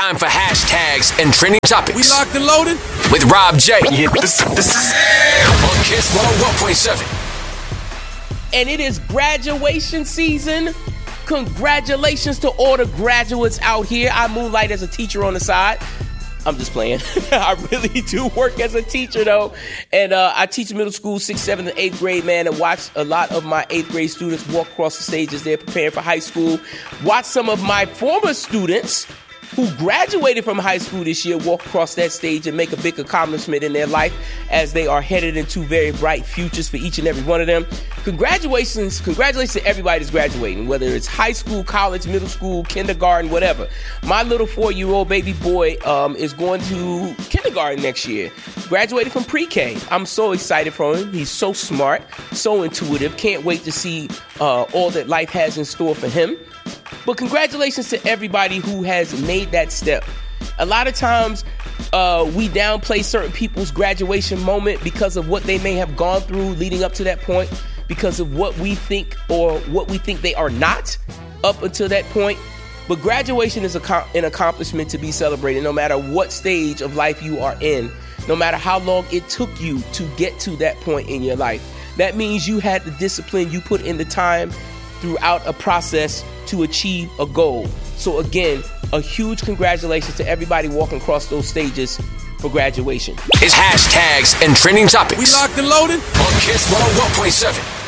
time for hashtags and trending topics. We locked and loaded with Rob J. Yeah, this is on Kiss 101.7. And it is graduation season. Congratulations to all the graduates out here. I moonlight as a teacher on the side. I'm just playing. I really do work as a teacher, though. And I teach middle school, 6th, 7th, and 8th grade, man, and watch a lot of my 8th grade students walk across the stage as they're preparing for high school. Watch some of my former students who graduated from high school this year walk across that stage and make a big accomplishment in their life as they are headed into very bright futures for each and every one of them. Congratulations to everybody that's graduating, whether it's high school, college, middle school, kindergarten, whatever. My little 4-year-old baby boy is going to kindergarten next year, graduated from pre-K. I'm so excited for him. He's so smart, so intuitive. Can't wait to see all that life has in store for him. But congratulations to everybody who has made that step. A lot of times we downplay certain people's graduation moment because of what they may have gone through leading up to that point, because of what we think or what we think they are not up until that point. But graduation is an accomplishment to be celebrated no matter what stage of life you are in, no matter how long it took you to get to that point in your life. That means you had the discipline, you put in the time throughout a process to achieve a goal. So again, a huge congratulations to everybody walking across those stages for graduation. It's hashtags and trending topics. We locked and loaded on Kiss 101.7.